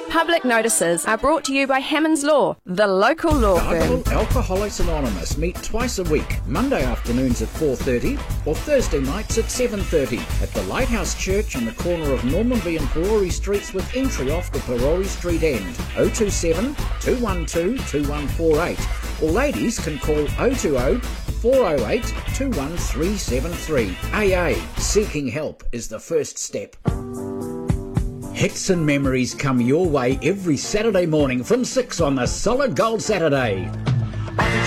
Public notices are brought to you by Hammond's Law, the local law firm. Alcoholics Anonymous meet twice a week, Monday afternoons at 4:30 or Thursday nights at 7:30 at the Lighthouse Church on the corner of Normanby and Perori Streets with entry off the Perori Street end. 027 212 2148. Or ladies can call 020 408 21373. AA, seeking help is the first step. Hits and memories come your way every Saturday morning from 6 on the Solid Gold Saturday.